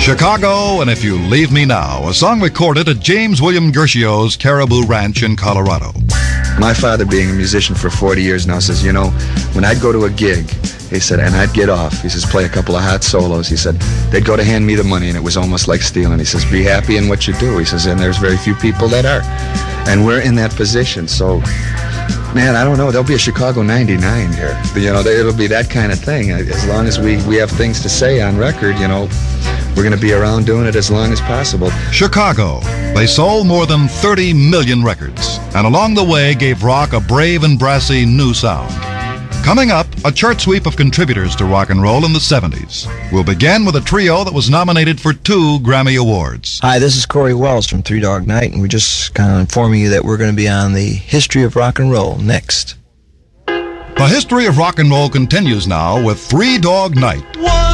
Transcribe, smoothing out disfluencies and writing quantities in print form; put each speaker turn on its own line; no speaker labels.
Chicago and If You Leave Me Now, a song recorded at James William Gershio's Caribou Ranch in Colorado.
My father, being a musician for 40 years now, says, you know, when I'd go to a gig, he said, and I'd get off, he says, play a couple of hot solos, he said, they'd go to hand me the money, and it was almost like stealing. He says, be happy in what you do. He says, and there's very few people that are. And we're in that position, so, man, I don't know, there'll be a Chicago 99 here. You know, it'll be that kind of thing. As long as we have things to say on record, you know, we're going to be around doing it as long as possible.
Chicago. They sold more than 30 million records, and along the way gave rock a brave and brassy new sound. Coming up, a chart sweep of contributors to rock and roll in the 70s. We'll begin with a trio that was nominated for 2 Grammy Awards.
Hi, this is Corey Wells from Three Dog Night, and we're just kind of informing you that we're going to be on the history of rock and roll next.
The history of rock and roll continues now with Three Dog Night.